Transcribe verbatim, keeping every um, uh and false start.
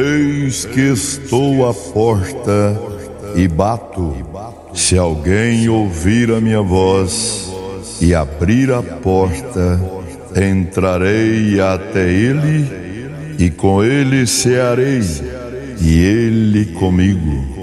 Eis que estou à porta e bato. Se alguém ouvir a minha voz e abrir a porta, entrarei até ele e com ele cearei, e ele comigo.